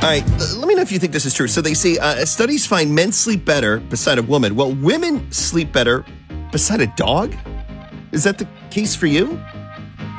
All right, let me know if you think this is true. So they say studies find men sleep better beside a woman. Well, women sleep better beside a dog? Is that the case for you?